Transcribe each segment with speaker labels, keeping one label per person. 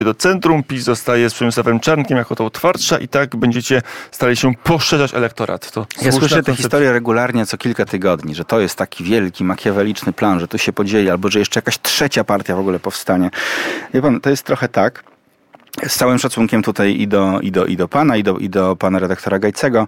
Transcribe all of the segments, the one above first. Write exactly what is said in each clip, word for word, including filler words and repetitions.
Speaker 1: do centrum, PiS zostaje z Przemysławem Czarnkiem jako to twardsza i tak będziecie starali się poszerzać elektorat. To
Speaker 2: ja słyszę tę historię regularnie co kilka tygodni, że to jest taki wielki, makiaweliczny plan, że tu się podzieli, albo że jeszcze jakaś trzecia partia w ogóle powstanie. Wie pan, to jest trochę tak, z całym szacunkiem tutaj i do, i do, i do pana, i do, i do pana redaktora Gajcego,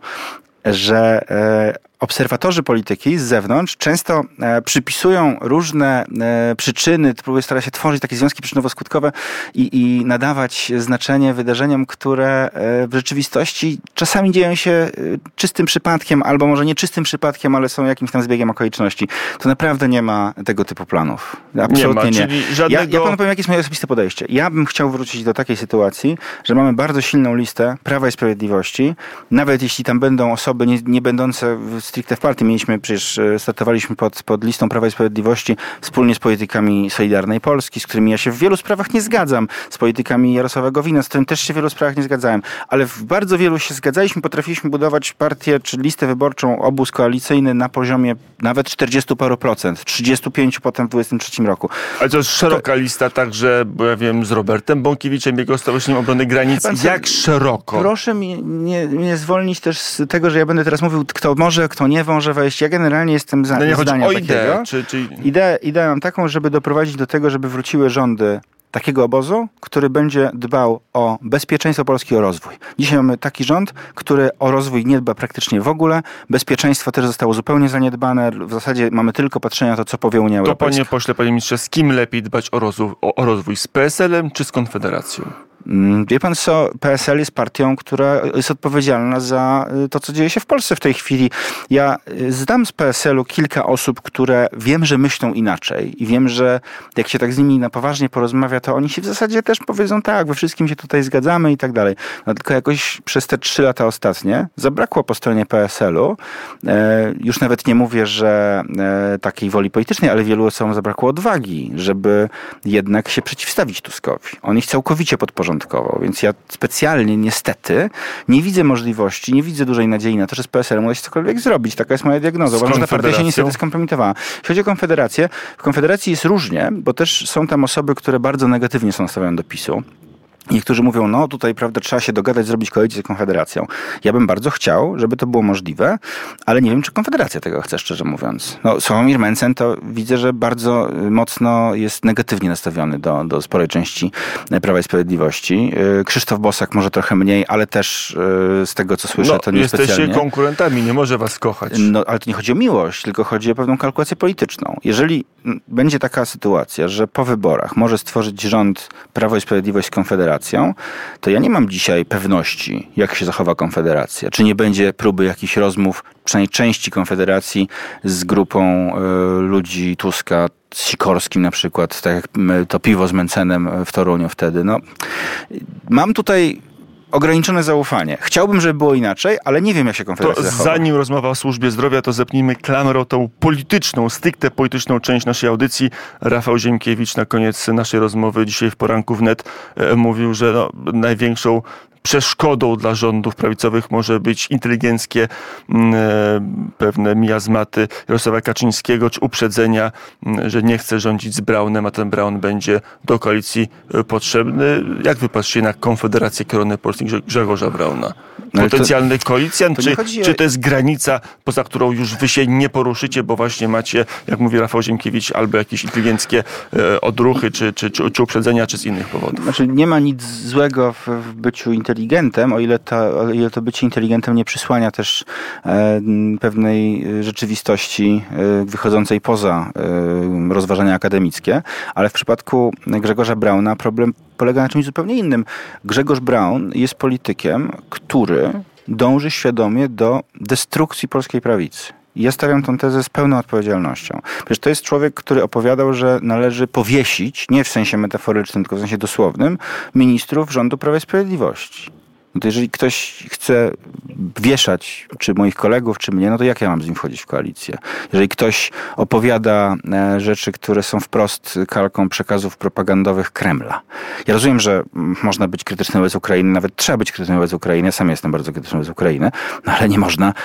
Speaker 2: że e, obserwatorzy polityki z zewnątrz często e, przypisują różne e, przyczyny, próbują starać się tworzyć takie związki przyczynowo-skutkowe i, i nadawać znaczenie wydarzeniom, które e, w rzeczywistości czasami dzieją się e, czystym przypadkiem, albo może nie czystym przypadkiem, ale są jakimś tam zbiegiem okoliczności. To naprawdę nie ma tego typu planów. Absolutnie nie. Ma,
Speaker 1: nie. Żadnego...
Speaker 2: Ja, ja panu powiem, jakie jest moje osobiste podejście. Ja bym chciał wrócić do takiej sytuacji, że mamy bardzo silną listę Prawa i Sprawiedliwości, nawet jeśli tam będą osoby nie, nie będące stricte w partii. Mieliśmy, przecież startowaliśmy pod, pod listą Prawa i Sprawiedliwości wspólnie z politykami Solidarnej Polski, z którymi ja się w wielu sprawach nie zgadzam, z politykami Jarosława Gowina, z którym też się w wielu sprawach nie zgadzałem, ale w bardzo wielu się zgadzaliśmy, potrafiliśmy budować partię czy listę wyborczą, obóz koalicyjny na poziomie nawet czterdziestu paru procent, trzydziestu pięciu potem w dwudziestym trzecim roku.
Speaker 1: Ale to jest szeroka to... lista także, bo ja wiem, z Robertem Bąkiewiczem, jego Stowarzyszeniem Obrony Granic. Jak szeroko?
Speaker 2: Proszę mi nie, nie zwolnić też z tego, że ja będę teraz mówił, kto może, kto nie może wejść. Ja generalnie jestem za
Speaker 1: no nie
Speaker 2: zdania
Speaker 1: chodzi o
Speaker 2: takiego.
Speaker 1: ideę, czy, czy...
Speaker 2: Ideę, ideę mam taką, żeby doprowadzić do tego, żeby wróciły rządy takiego obozu, który będzie dbał o bezpieczeństwo Polski, o rozwój. Dzisiaj mamy taki rząd, który o rozwój nie dba praktycznie w ogóle. Bezpieczeństwo też zostało zupełnie zaniedbane. W zasadzie mamy tylko patrzenie na to, co powie Unia Europejska.
Speaker 1: To panie pośle, panie ministrze, z kim lepiej dbać o rozwój, o, o rozwój? Z P S L-em czy z Konfederacją?
Speaker 2: Wie pan co, P S L jest partią, która jest odpowiedzialna za to, co dzieje się w Polsce w tej chwili. Ja znam z P S L-u kilka osób, które wiem, że myślą inaczej i wiem, że jak się tak z nimi na poważnie porozmawia, to oni się w zasadzie też powiedzą tak, we wszystkim się tutaj zgadzamy i tak dalej. No tylko jakoś przez te trzy lata ostatnie zabrakło po stronie P S L-u. E, już nawet nie mówię, że e, takiej woli politycznej, ale wielu osobom zabrakło odwagi, żeby jednak się przeciwstawić Tuskowi. On ich całkowicie podporządkował. Więc ja specjalnie, niestety, nie widzę możliwości, nie widzę dużej nadziei na to, że z P S L-em uda się cokolwiek zrobić. Taka jest moja diagnoza. Uważam, że ta partia się niestety skompromitowała. Jeśli chodzi o Konfederację, w Konfederacji jest różnie, bo też są tam osoby, które bardzo negatywnie są nastawione do PiS-u. Niektórzy mówią, no tutaj, prawda, trzeba się dogadać, zrobić koalicję z Konfederacją. Ja bym bardzo chciał, żeby to było możliwe, ale nie wiem, czy Konfederacja tego chce, szczerze mówiąc. No, Sławomir Mencen to widzę, że bardzo mocno jest negatywnie nastawiony do, do sporej części Prawa i Sprawiedliwości. Krzysztof Bosak może trochę mniej, ale też z tego, co słyszę,
Speaker 1: no,
Speaker 2: to nie
Speaker 1: jesteście
Speaker 2: specjalnie.
Speaker 1: Jesteście konkurentami, nie może was kochać.
Speaker 2: No, ale to nie chodzi o miłość, tylko chodzi o pewną kalkulację polityczną. Jeżeli będzie taka sytuacja, że po wyborach może stworzyć rząd Prawo i Sprawiedliwość z Konfederacją, to ja nie mam dzisiaj pewności, jak się zachowa Konfederacja. Czy nie będzie próby jakichś rozmów, przynajmniej części Konfederacji z grupą y, ludzi Tuska, z Sikorskim na przykład, tak jak to piwo z Mencenem w Toruniu wtedy. No, mam tutaj ograniczone zaufanie. Chciałbym, żeby było inaczej, ale nie wiem, jak się Konfederacja
Speaker 1: to
Speaker 2: zachowa.
Speaker 1: Zanim rozmowa o służbie zdrowia, to zepnijmy klamrą tą polityczną, stricte polityczną część naszej audycji. Rafał Ziemkiewicz na koniec naszej rozmowy dzisiaj w poranku wnet e, mówił, że no, największą przeszkodą dla rządów prawicowych może być inteligenckie e, pewne miazmaty Jarosława Kaczyńskiego, czy uprzedzenia, m, że nie chce rządzić z Braunem, a ten Braun będzie do koalicji e, potrzebny. Jak wy patrzycie na Konfederację Korony Polskiej Grzegorza Brauna? Potencjalny to, koalicjant, to czy, o... czy to jest granica, poza którą już wy się nie poruszycie, bo właśnie macie, jak mówi Rafał Ziemkiewicz, albo jakieś inteligenckie e, odruchy, czy, czy, czy, czy uprzedzenia, czy z innych powodów?
Speaker 2: Znaczy, nie ma nic złego w, w byciu inteligentem, o ile, ta, o ile to bycie inteligentem nie przysłania też e, pewnej rzeczywistości e, wychodzącej poza e, rozważania akademickie, ale w przypadku Grzegorza Brauna problem polega na czymś zupełnie innym. Grzegorz Braun jest politykiem, który dąży świadomie do destrukcji polskiej prawicy. I ja stawiam tę tezę z pełną odpowiedzialnością. Przecież to jest człowiek, który opowiadał, że należy powiesić, nie w sensie metaforycznym, tylko w sensie dosłownym, ministrów rządu Prawa i Sprawiedliwości. No to jeżeli ktoś chce wieszać czy moich kolegów, czy mnie, no to jak ja mam z nim wchodzić w koalicję? Jeżeli ktoś opowiada rzeczy, które są wprost kalką przekazów propagandowych Kremla. Ja rozumiem, że można być krytyczny wobec Ukrainy, nawet trzeba być krytyczny wobec Ukrainy. Ja sam jestem bardzo krytyczny wobec Ukrainy, no ale nie można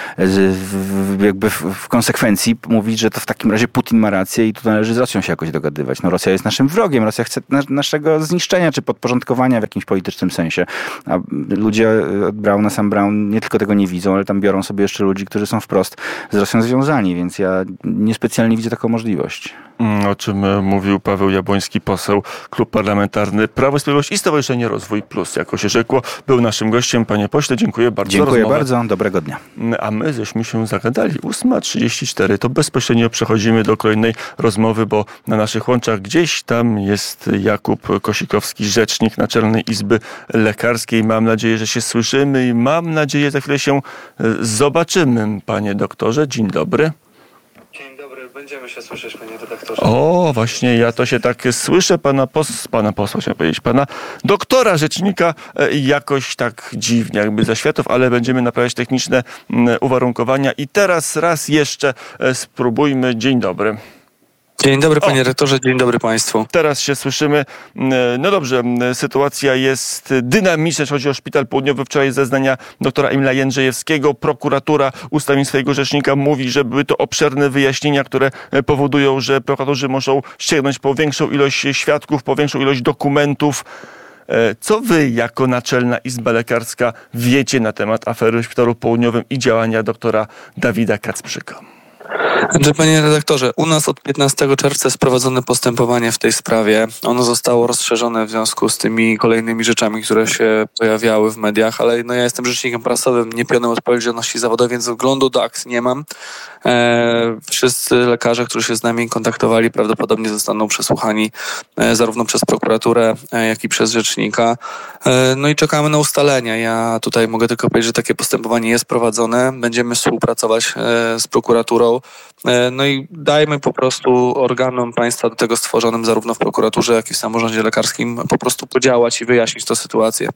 Speaker 2: jakby w konsekwencji mówić, że to w takim razie Putin ma rację i tu należy z Rosją się jakoś dogadywać. No Rosja jest naszym wrogiem, Rosja chce naszego zniszczenia czy podporządkowania w jakimś politycznym sensie. A ludzie od Brauna, sam Braun nie tylko tego nie widzą, ale tam biorą sobie jeszcze ludzi, którzy są wprost z Rosją związani, więc ja niespecjalnie widzę taką możliwość.
Speaker 1: O czym mówił Paweł Jabłoński, poseł, Klub Parlamentarny Prawo i Sprawiedliwość i Stowarzyszenie Rozwój Plus, jako się rzekło, był naszym gościem. Panie pośle, dziękuję bardzo
Speaker 2: Dziękuję
Speaker 1: za rozmowę.
Speaker 2: bardzo, dobrego dnia.
Speaker 1: A my żeśmy się zagadali. ósma trzydzieści cztery, to bezpośrednio przechodzimy do kolejnej rozmowy, bo na naszych łączach gdzieś tam jest Jakub Kosikowski, rzecznik Naczelnej Izby Lekarskiej. Mam nadzieję, że się słyszymy i mam nadzieję, za chwilę się zobaczymy. Panie doktorze, dzień dobry.
Speaker 3: Dzień dobry, będziemy się słyszeć, panie redaktorze.
Speaker 1: O, właśnie, ja to się tak słyszę, pana, pos, pana posła, chciałem powiedzieć, pana doktora, rzecznika, jakoś tak dziwnie, jakby za światów, ale będziemy naprawiać techniczne uwarunkowania. I teraz raz jeszcze spróbujmy. Dzień dobry.
Speaker 3: Dzień dobry, panie rektorze, dzień dobry państwu.
Speaker 1: Teraz się słyszymy. No dobrze, sytuacja jest dynamiczna, jeśli chodzi o Szpital Południowy. Wczoraj zeznania doktora Emila Jędrzejewskiego. Prokuratura ustami swojego rzecznika mówi, że były to obszerne wyjaśnienia, które powodują, że prokuratorzy muszą sięgnąć po większą ilość świadków, po większą ilość dokumentów. Co wy jako Naczelna Izba Lekarska wiecie na temat afery w Szpitalu Południowym i działania doktora Dawida Kacprzyka?
Speaker 3: Panie redaktorze, u nas od piętnastego czerwca jest prowadzone postępowanie w tej sprawie. Ono zostało rozszerzone w związku z tymi kolejnymi rzeczami, które się pojawiały w mediach, ale no ja jestem rzecznikiem prasowym, nie pionem odpowiedzialności zawodowej, więc wglądu do akt nie mam. E, wszyscy lekarze, którzy się z nami kontaktowali, prawdopodobnie zostaną przesłuchani e, zarówno przez prokuraturę, e, jak i przez rzecznika. E, no i czekamy na ustalenia. Ja tutaj mogę tylko powiedzieć, że takie postępowanie jest prowadzone. Będziemy współpracować e, z prokuraturą. No i dajmy po prostu organom państwa do tego stworzonym zarówno w prokuraturze, jak i w samorządzie lekarskim po prostu podziałać i wyjaśnić tę sytuację.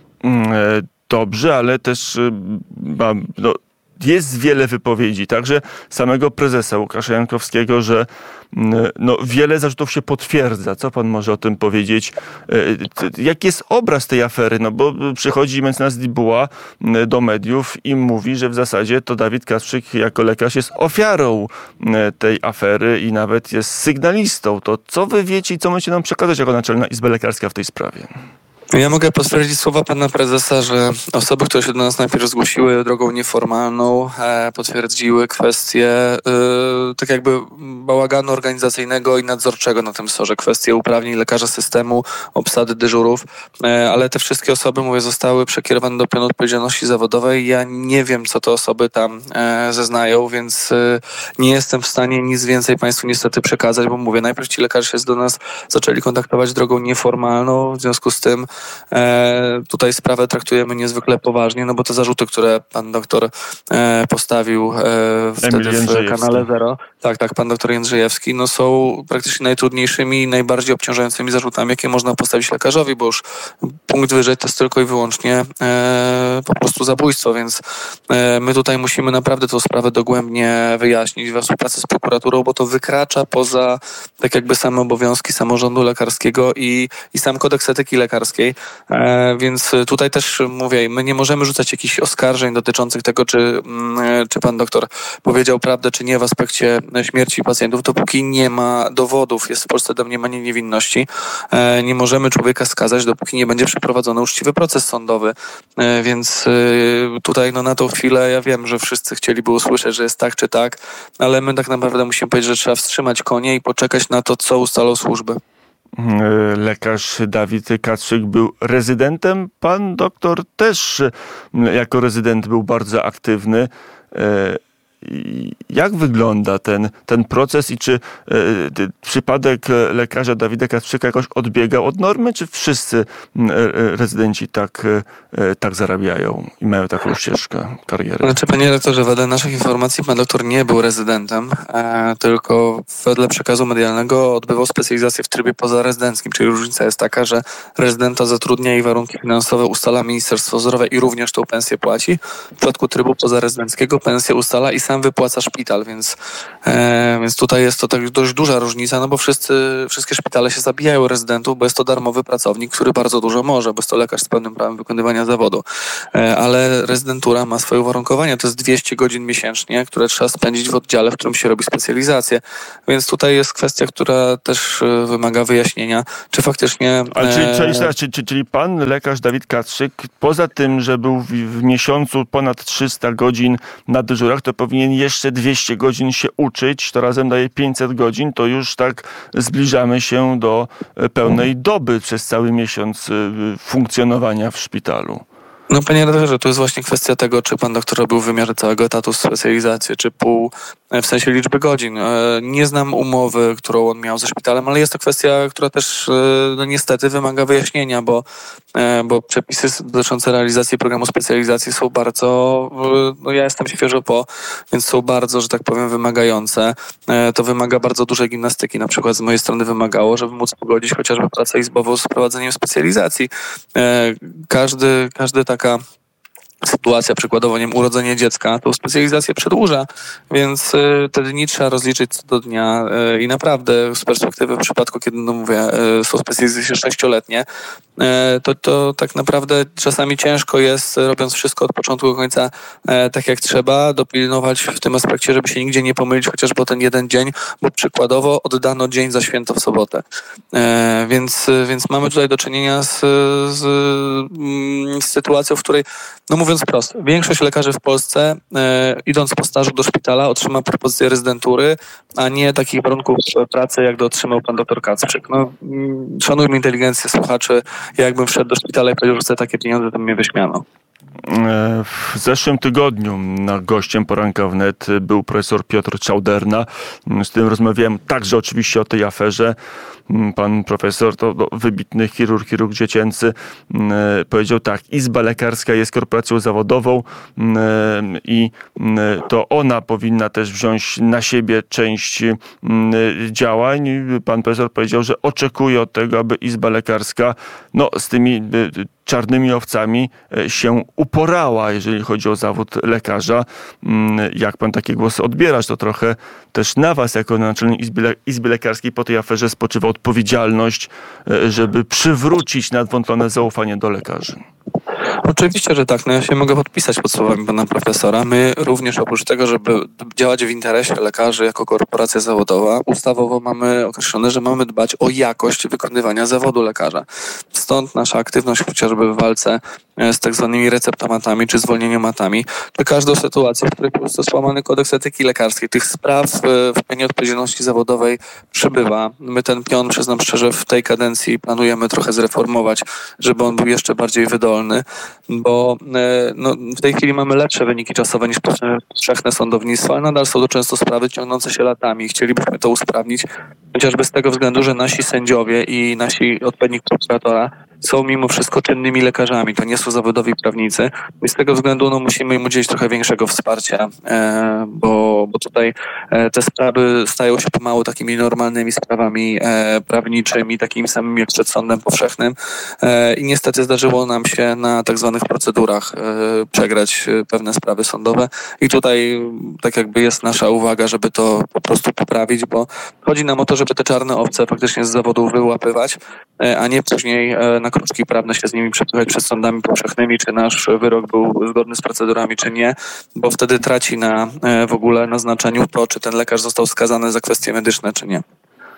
Speaker 1: Dobrze, ale też no, jest wiele wypowiedzi, także samego prezesa Łukasza Jankowskiego, że no, wiele zarzutów się potwierdza. Co pan może o tym powiedzieć? Jaki jest obraz tej afery? No bo przychodzi mecenas Dibuła do mediów i mówi, że w zasadzie to Dawid Kacprzyk jako lekarz jest ofiarą tej afery i nawet jest sygnalistą. To co wy wiecie i co możecie nam przekazać jako Naczelna Izba Lekarska w tej sprawie?
Speaker 3: Ja mogę potwierdzić słowa pana prezesa, że osoby, które się do nas najpierw zgłosiły drogą nieformalną, e, potwierdziły kwestię e, tak jakby bałaganu organizacyjnego i nadzorczego na tym sorze, kwestie uprawnień lekarza systemu, obsady dyżurów, e, ale te wszystkie osoby, mówię, zostały przekierowane do pionu odpowiedzialności zawodowej. Ja nie wiem, co te osoby tam e, zeznają, więc e, nie jestem w stanie nic więcej państwu niestety przekazać, bo mówię, najpierw ci lekarze się do nas zaczęli kontaktować drogą nieformalną, w związku z tym E, tutaj sprawę traktujemy niezwykle poważnie, no bo te zarzuty, które pan doktor e, postawił e, wtedy w kanale Zero, tak, tak, pan doktor Jędrzejewski, no są praktycznie najtrudniejszymi i najbardziej obciążającymi zarzutami, jakie można postawić lekarzowi, bo już punkt wyżej to jest tylko i wyłącznie e, po prostu zabójstwo, więc e, my tutaj musimy naprawdę tę sprawę dogłębnie wyjaśnić we współpracy z prokuraturą, bo to wykracza poza tak jakby same obowiązki samorządu lekarskiego i, i sam kodeks etyki lekarskiej. E, więc tutaj też mówię, my nie możemy rzucać jakichś oskarżeń dotyczących tego, czy, czy pan doktor powiedział prawdę, czy nie w aspekcie śmierci pacjentów, dopóki nie ma dowodów, jest w Polsce domniemanie niewinności. E, nie możemy człowieka skazać, dopóki nie będzie przeprowadzony uczciwy proces sądowy. E, więc e, tutaj no, na tą chwilę ja wiem, że wszyscy chcieliby usłyszeć, że jest tak czy tak, ale my tak naprawdę musimy powiedzieć, że trzeba wstrzymać konie i poczekać na to, co ustalą służby.
Speaker 1: Lekarz Dawid Kacprzyk był rezydentem. Pan doktor też jako rezydent był bardzo aktywny. Jak wygląda ten, ten proces i czy y, y, przypadek lekarza Dawida Kacprzyka jakoś odbiegał od normy, czy wszyscy y, y, rezydenci tak, y, tak zarabiają i mają taką ścieżkę kariery?
Speaker 3: Znaczy, panie rektorze, wedle naszych informacji pan doktor nie był rezydentem, e, tylko wedle przekazu medialnego odbywał specjalizację w trybie pozarezydenckim, czyli różnica jest taka, że rezydenta zatrudnia i warunki finansowe ustala Ministerstwo Zdrowia i również tą pensję płaci. W przypadku trybu pozarezydenckiego pensję ustala i sam wypłaca szpital, więc, e, więc tutaj jest to tak dość duża różnica, no bo wszyscy, wszystkie szpitale się zabijają rezydentów, bo jest to darmowy pracownik, który bardzo dużo może, bo jest to lekarz z pełnym prawem wykonywania zawodu. E, ale rezydentura ma swoje uwarunkowania, to jest dwieście godzin miesięcznie, które trzeba spędzić w oddziale, w którym się robi specjalizację. Więc tutaj jest kwestia, która też wymaga wyjaśnienia, czy faktycznie...
Speaker 1: Ale czyli, czyli, czyli, czyli pan lekarz Dawid Kacprzyk, poza tym, że był w, w miesiącu ponad trzysta godzin na dyżurach, to powinien jeszcze dwieście godzin się uczyć, to razem daje pięćset godzin, to już tak zbliżamy się do pełnej doby przez cały miesiąc funkcjonowania w szpitalu.
Speaker 3: No panie redaktorze, to jest właśnie kwestia tego, czy pan doktor robił w wymiarze całego etatu specjalizację, czy pół, w sensie liczby godzin. Nie znam umowy, którą on miał ze szpitalem, ale jest to kwestia, która też no, niestety wymaga wyjaśnienia, bo, bo przepisy dotyczące realizacji programu specjalizacji są bardzo, no ja jestem świeżo po, więc są bardzo, że tak powiem, wymagające. To wymaga bardzo dużej gimnastyki, na przykład z mojej strony wymagało, żeby móc pogodzić chociażby pracę izbową z prowadzeniem specjalizacji. Każdy, każdy tak taka sytuacja, przykładowo, nie wiem, urodzenie dziecka, tą specjalizację przedłuża, więc y, te dni trzeba rozliczyć co do dnia y, i naprawdę z perspektywy w przypadku, kiedy, no mówię, y, są specjalizacje sześcioletnie, y, to, to tak naprawdę czasami ciężko jest, robiąc wszystko od początku do końca y, tak jak trzeba, dopilnować w tym aspekcie, żeby się nigdzie nie pomylić, chociażby o ten jeden dzień, bo przykładowo oddano dzień za święto w sobotę. Y, więc, y, więc mamy tutaj do czynienia z, z, z sytuacją, w której, no mówię, Mówiąc prosto, większość lekarzy w Polsce, e, idąc po stażu do szpitala, otrzyma propozycję rezydentury, a nie takich warunków pracy, jak to otrzymał pan doktor Kacprzyk. No, szanujmy inteligencję słuchaczy. Ja jakbym wszedł do szpitala i powiedział, że chcę takie pieniądze, to mnie wyśmiano.
Speaker 1: W zeszłym tygodniu na gościem Poranka Wnet był profesor Piotr Czauderna. Z tym rozmawiałem także oczywiście o tej aferze. Pan profesor to wybitny chirurg, chirurg dziecięcy. Powiedział tak: Izba Lekarska jest korporacją zawodową i to ona powinna też wziąć na siebie część działań. Pan profesor powiedział, że oczekuje od tego, aby Izba Lekarska no, z tymi czarnymi owcami się uporała, jeżeli chodzi o zawód lekarza. Jak pan takie głosy odbierasz, to trochę też na was, jako na Naczelnej Izbie, Izby Lekarskiej, po tej aferze spoczywa odpowiedzialność, żeby przywrócić nadwątlone zaufanie do lekarzy.
Speaker 3: Oczywiście, że tak. No ja się mogę podpisać pod słowami pana profesora. My również oprócz tego, żeby działać w interesie lekarzy jako korporacja zawodowa, ustawowo mamy określone, że mamy dbać o jakość wykonywania zawodu lekarza. Stąd nasza aktywność chociażby w walce z tak zwanymi receptomatami czy zwolnieniomatami, czy każdą sytuację, w której po prostu jest łamany kodeks etyki lekarskiej. Tych spraw w pionie odpowiedzialności zawodowej przybywa. My ten pion, przyznam szczerze, w tej kadencji planujemy trochę zreformować, żeby on był jeszcze bardziej wydolny, bo no, w tej chwili mamy lepsze wyniki czasowe niż powszechne sądownictwo, ale nadal są to często sprawy ciągnące się latami. Chcielibyśmy to usprawnić, chociażby z tego względu, że nasi sędziowie i nasi odpowiednik prokuratora są mimo wszystko czynnymi lekarzami, to nie są zawodowi prawnicy i z tego względu no, musimy im udzielić trochę większego wsparcia, e, bo, bo tutaj e, te sprawy stają się pomału takimi normalnymi sprawami e, prawniczymi, takimi samymi jak przed sądem powszechnym e, i niestety zdarzyło nam się na tak zwanych procedurach e, przegrać pewne sprawy sądowe i tutaj tak jakby jest nasza uwaga, żeby to po prostu poprawić, bo chodzi nam o to, żeby te czarne owce faktycznie z zawodów wyłapywać, e, a nie później e, na kruczki prawne się z nimi przepychać przed sądami powszechnymi, czy nasz wyrok był zgodny z procedurami, czy nie, bo wtedy traci na w ogóle na znaczeniu to, czy ten lekarz został skazany za kwestie medyczne, czy nie.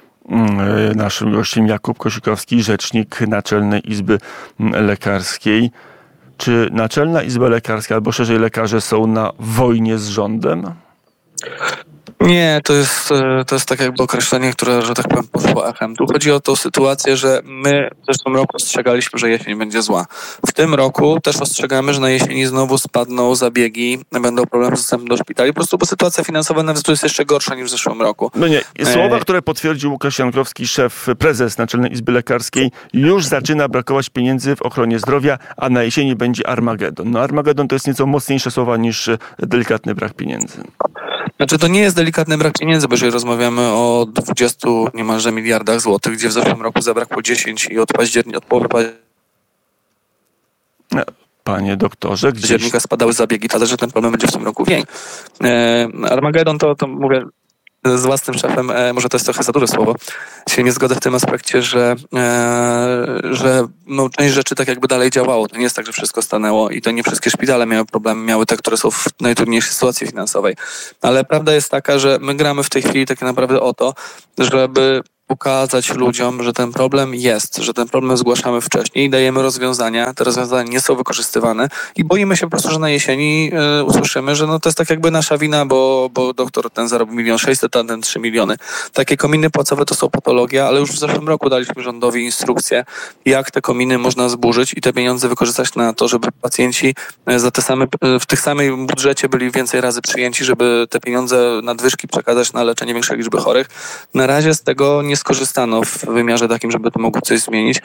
Speaker 1: Naszym gościem Jakub Kosikowski, rzecznik Naczelnej Izby Lekarskiej. Czy Naczelna Izba Lekarska, albo szerzej lekarze są na wojnie z rządem?
Speaker 3: Nie, to jest, to jest tak jakby określenie, które, że tak powiem, poszło echem. Tu chodzi o tą sytuację, że my w zeszłym roku ostrzegaliśmy, że jesień będzie zła. W tym roku też ostrzegamy, że na jesieni znowu spadną zabiegi, będą problemy z dostępem do szpitali, po prostu bo sytuacja finansowa nawet jest jeszcze gorsza niż w zeszłym roku.
Speaker 1: No nie, słowa, e... które potwierdził Łukasz Jankrowski, szef, prezes Naczelnej Izby Lekarskiej, już zaczyna brakować pieniędzy w ochronie zdrowia, a na jesieni będzie Armagedon. No Armagedon to jest nieco mocniejsze słowa niż delikatny brak pieniędzy.
Speaker 3: Znaczy to nie jest delikatny brak pieniędzy, bo jeżeli rozmawiamy o dwudziestu niemalże miliardach złotych, gdzie w zeszłym roku zabrakło dziesięć i od października, od połowy października
Speaker 1: Panie doktorze, gdzieś...
Speaker 3: października spadały zabiegi, ale że ten problem będzie w tym roku większy. E, Armagedon to, to mówię z własnym szefem, e, może to jest trochę za duże słowo, się nie zgodzę w tym aspekcie, że, e, że no, część rzeczy tak jakby dalej działało. To nie jest tak, że wszystko stanęło i to nie wszystkie szpitale miały problemy, miały te, które są w najtrudniejszej sytuacji finansowej. Ale prawda jest taka, że my gramy w tej chwili tak naprawdę o to, żeby pokazać ludziom, że ten problem jest, że ten problem zgłaszamy wcześniej i dajemy rozwiązania. Te rozwiązania nie są wykorzystywane i boimy się po prostu, że na jesieni y, usłyszymy, że no to jest tak jakby nasza wina, bo, bo doktor ten zarobił milion sześćset, a ten trzy miliony. Takie kominy płacowe to są patologia, ale już w zeszłym roku daliśmy rządowi instrukcję, jak te kominy można zburzyć i te pieniądze wykorzystać na to, żeby pacjenci za te same, w tych samym budżecie byli więcej razy przyjęci, żeby te pieniądze nadwyżki przekazać na leczenie większej liczby chorych. Na razie z tego nie skorzystano w wymiarze takim, żeby to mogło coś zmienić,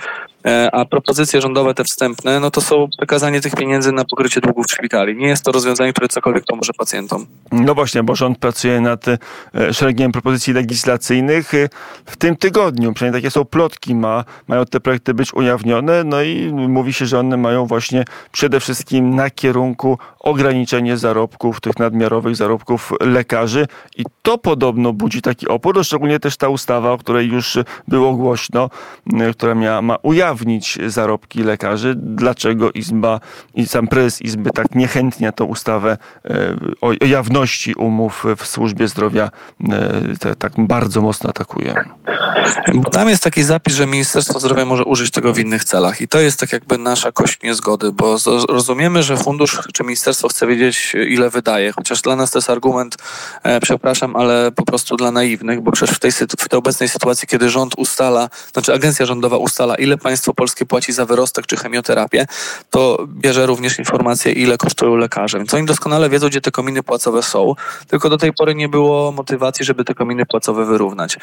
Speaker 3: a propozycje rządowe te wstępne, no to są przekazanie tych pieniędzy na pokrycie długów szpitali. Nie jest to rozwiązanie, które cokolwiek pomoże pacjentom.
Speaker 1: No właśnie, bo rząd pracuje nad szeregiem propozycji legislacyjnych. W tym tygodniu, przynajmniej takie są plotki, ma, mają te projekty być ujawnione, no i mówi się, że one mają właśnie przede wszystkim na kierunku ograniczenie zarobków, tych nadmiarowych zarobków lekarzy i to podobno budzi taki opór, szczególnie też ta ustawa, o której już było głośno, która miała, ma ujawnić zarobki lekarzy. Dlaczego Izba i sam prezes Izby tak niechętnie tę ustawę o, o jawności umów w służbie zdrowia te, tak bardzo mocno atakuje?
Speaker 3: Bo tam jest taki zapis, że Ministerstwo Zdrowia może użyć tego w innych celach i to jest tak jakby nasza kość niezgody, bo rozumiemy, że fundusz czy ministerstwo chce wiedzieć, ile wydaje, chociaż dla nas to jest argument, e, przepraszam, ale po prostu dla naiwnych, bo przecież w tej, w tej obecnej sytuacji, kiedy rząd ustala, znaczy agencja rządowa ustala, ile państwo polskie płaci za wyrostek czy chemioterapię, to bierze również informacje, ile kosztują lekarze. Więc oni doskonale wiedzą, gdzie te kominy płacowe są, tylko do tej pory nie było motywacji, żeby te kominy płacowe wyrównać.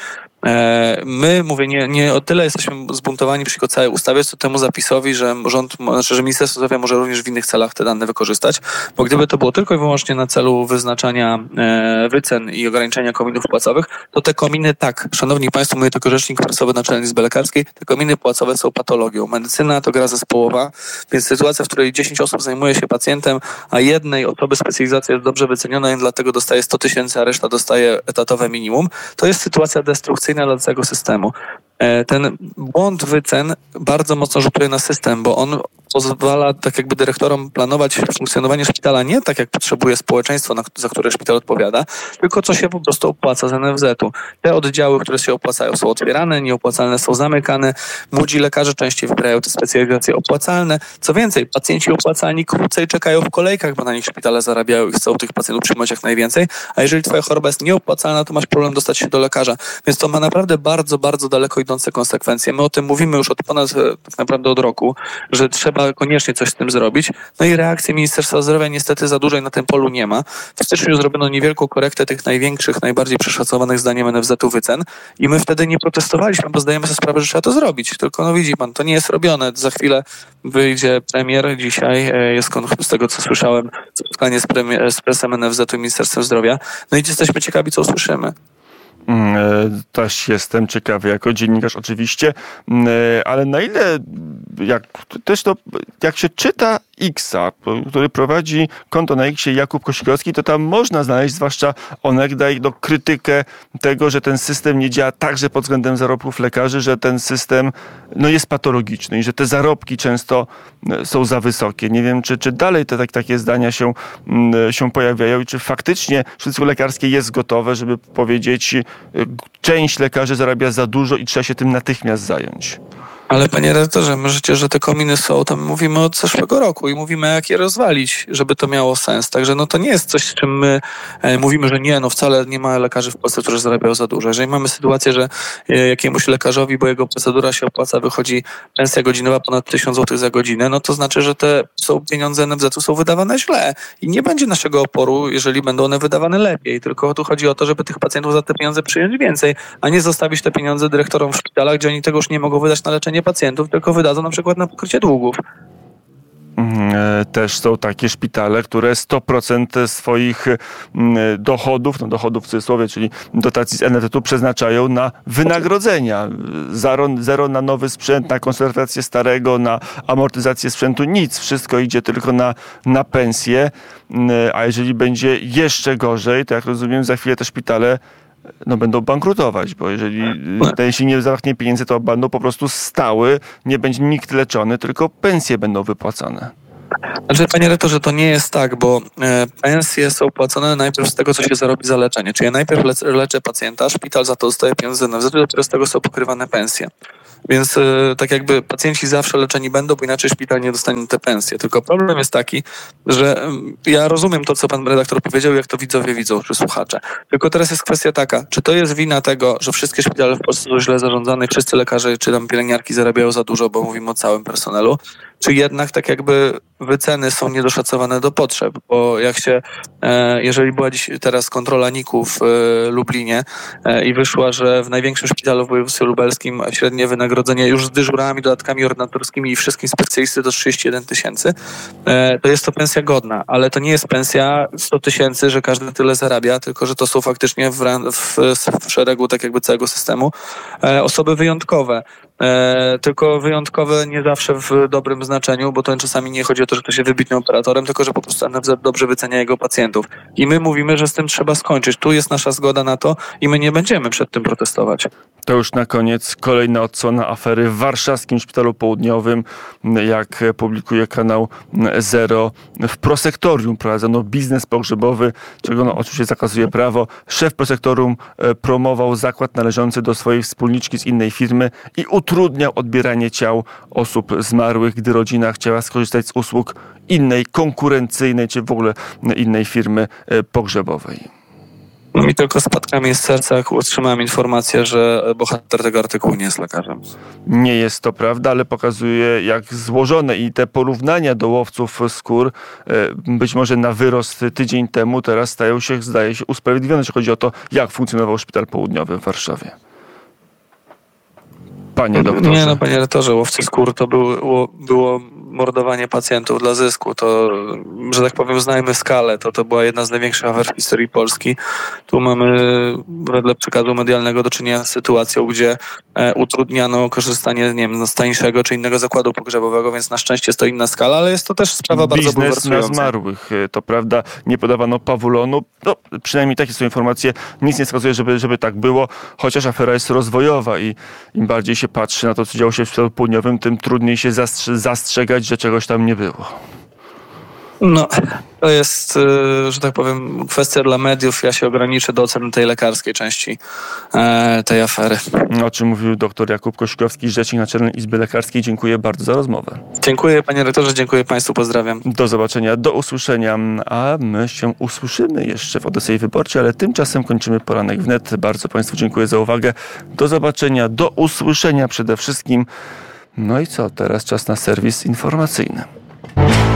Speaker 3: E, my, mówię, nie, nie o tyle jesteśmy zbuntowani przeciwko całej ustawie, co temu zapisowi, że rząd, znaczy, że Ministerstwo Zdrowia może również w innych celach te dane wykorzystać, bo gdyby to było tylko i wyłącznie na celu wyznaczania e, wycen i ograniczenia kominów płacowych, to te kominy, tak, szanowni państwo, mówię tylko rzecznik prasowy Naczelnej Izby Lekarskiej, te kominy płacowe są patologią. Medycyna to gra zespołowa, więc sytuacja, w której dziesięć osób zajmuje się pacjentem, a jednej osoby specjalizacja jest dobrze wyceniona i dlatego dostaje sto tysięcy, a reszta dostaje etatowe minimum, to jest sytuacja destrukcyjna dla całego systemu. Ten błąd wycen bardzo mocno rzutuje na system, bo on pozwala tak jakby dyrektorom planować funkcjonowanie szpitala nie tak, jak potrzebuje społeczeństwo, na, za które szpital odpowiada, tylko co się po prostu opłaca z en ef zetu. Te oddziały, które się opłacają, są otwierane, nieopłacalne są zamykane, młodzi lekarze częściej wybierają te specjalizacje opłacalne. Co więcej, pacjenci opłacalni krócej czekają w kolejkach, bo na nich szpitale zarabiają i chcą tych pacjentów przyjmować jak najwięcej, a jeżeli twoja choroba jest nieopłacalna, to masz problem dostać się do lekarza. Więc to ma naprawdę bardzo, bardzo daleko idące konsekwencje. My o tym mówimy już od ponad, tak naprawdę od roku, że trzeba koniecznie coś z tym zrobić. No i reakcji Ministerstwa Zdrowia niestety za dużej na tym polu nie ma. W styczniu zrobiono niewielką korektę tych największych, najbardziej przeszacowanych zdaniem en ef zetu wycen i my wtedy nie protestowaliśmy, bo zdajemy sobie sprawę, że trzeba to zrobić. Tylko no widzi pan, to nie jest robione. Za chwilę wyjdzie premier, dzisiaj jest z tego co słyszałem spotkanie z, premier, z presem en ef zetu i Ministerstwem Zdrowia. No i jesteśmy ciekawi, co usłyszymy.
Speaker 1: Też jestem ciekawy jako dziennikarz oczywiście, ale na ile jak, też to, jak się czyta Xa, który prowadzi konto na Xie Jakub Kosikowski, to tam można znaleźć, zwłaszcza onegdaj, do krytykę tego, że ten system nie działa także pod względem zarobków lekarzy, że ten system no, jest patologiczny i że te zarobki często są za wysokie. Nie wiem, czy, czy dalej te tak, takie zdania się, się pojawiają i czy faktycznie środowisko lekarskie jest gotowe, żeby powiedzieć, część lekarzy zarabia za dużo i trzeba się tym natychmiast zająć.
Speaker 3: Ale panie redaktorze, my życie, że te kominy są, to my mówimy od zeszłego roku i mówimy, jak je rozwalić, żeby to miało sens. Także no to nie jest coś, z czym my e, mówimy, że nie, no wcale nie ma lekarzy w Polsce, którzy zarabiają za dużo. Jeżeli mamy sytuację, że e, jakiemuś lekarzowi, bo jego procedura się opłaca, wychodzi pensja godzinowa ponad tysiąc złotych za godzinę, no to znaczy, że te są pieniądze N F Z u są wydawane źle i nie będzie naszego oporu, jeżeli będą one wydawane lepiej. Tylko tu chodzi o to, żeby tych pacjentów za te pieniądze przyjąć więcej, a nie zostawić te pieniądze dyrektorom w szpitalach, gdzie oni tego już nie mogą wydać na leczenie pacjentów, tylko wydadzą na przykład na pokrycie długów.
Speaker 1: Też są takie szpitale, które sto procent swoich dochodów, no dochodów w cudzysłowie, czyli dotacji z N F Z u przeznaczają na wynagrodzenia. Zero, zero na nowy sprzęt, na konserwację starego, na amortyzację sprzętu, nic. Wszystko idzie tylko na, na pensje. A jeżeli będzie jeszcze gorzej, to jak rozumiem, za chwilę te szpitale no będą bankrutować, bo jeżeli jeśli nie zabraknie pieniędzy, to będą po prostu stały, nie będzie nikt leczony, tylko pensje będą wypłacane.
Speaker 3: Znaczy, panie rektorze, to nie jest tak, bo e, pensje są płacone najpierw z tego, co się zarobi za leczenie. Czyli ja najpierw leczę, leczę pacjenta, szpital za to dostaje pieniądze z N F Z u, dopiero z tego są pokrywane pensje. Więc e, tak jakby pacjenci zawsze leczeni będą, bo inaczej szpital nie dostanie te pensje. Tylko problem jest taki, że e, ja rozumiem to, co pan redaktor powiedział, jak to widzowie widzą, czy słuchacze. Tylko teraz jest kwestia taka, czy to jest wina tego, że wszystkie szpitale w Polsce są źle zarządzane, wszyscy lekarze czy tam pielęgniarki zarabiają za dużo, bo mówimy o całym personelu, czy jednak tak jakby wyceny są niedoszacowane do potrzeb, bo jak się, e, jeżeli była dziś teraz kontrola N I K u w e, Lublinie e, i wyszła, że w największym szpitalu w województwie lubelskim średnie wynagrodzenie już z dyżurami, dodatkami ordynatorskimi i wszystkim specjalisty to trzydzieści jeden tysięcy, e, to jest to pensja godna, ale to nie jest pensja sto tysięcy, że każdy tyle zarabia, tylko że to są faktycznie w, w, w szeregu tak jakby całego systemu e, osoby wyjątkowe. E, tylko wyjątkowe nie zawsze w dobrym znaczeniu, bo to czasami nie chodzi o to, że ktoś jest wybitnym operatorem, tylko że po prostu N F Z dobrze wycenia jego pacjentów. I my mówimy, że z tym trzeba skończyć. Tu jest nasza zgoda na to i my nie będziemy przed tym protestować.
Speaker 1: To już na koniec kolejna odsłona afery w warszawskim Szpitalu Południowym. Jak publikuje kanał Zero, w prosektorium prowadzono biznes pogrzebowy, czego no oczywiście zakazuje prawo. Szef prosektorium promował zakład należący do swojej wspólniczki z innej firmy i utrudniał odbieranie ciał osób zmarłych, gdy rodzina chciała skorzystać z usług innej, konkurencyjnej, czy w ogóle innej firmy pogrzebowej.
Speaker 3: No mi tylko spadkami z serca otrzymałem informację, że bohater tego artykułu nie jest lekarzem.
Speaker 1: Nie jest to prawda, ale pokazuje, jak złożone i te porównania do łowców skór być może na wyrost tydzień temu teraz stają się, zdaje się, usprawiedliwione, jeśli chodzi o to, jak funkcjonował Szpital Południowy w Warszawie. Panie doktorze.
Speaker 3: Nie no, panie rektorze, łowcy skór to było, było mordowanie pacjentów dla zysku. To, że tak powiem, znajmy skalę. To, to była jedna z największych afer w historii Polski. Tu mamy wedle przekazu medialnego do czynienia z sytuacją, gdzie e, utrudniano korzystanie, nie wiem, z tańszego czy innego zakładu pogrzebowego, więc na szczęście jest to inna skala, ale jest to też sprawa bardzo
Speaker 1: bulwersująca. Biznes na zmarłych. To prawda, nie podawano pawulonu. No, przynajmniej takie są informacje. Nic nie wskazuje, żeby, żeby tak było, chociaż afera jest rozwojowa i im bardziej się patrzy na to, co działo się w Szpitalu Południowym, tym trudniej się zastrze- zastrzegać, że czegoś tam nie było.
Speaker 3: No, to jest, że tak powiem, kwestia dla mediów. Ja się ograniczę do oceny tej lekarskiej części e, tej afery.
Speaker 1: O czym mówił dr Jakub Kosikowski, rzecznik Naczelnej Izby Lekarskiej. Dziękuję bardzo za rozmowę.
Speaker 3: Dziękuję panie rektorze, dziękuję państwu, pozdrawiam.
Speaker 1: Do zobaczenia, do usłyszenia, a my się usłyszymy jeszcze w Odesej Wyborczej, ale tymczasem kończymy Poranek Wnet. Bardzo państwu dziękuję za uwagę. Do zobaczenia, do usłyszenia przede wszystkim. No i co, teraz czas na serwis informacyjny.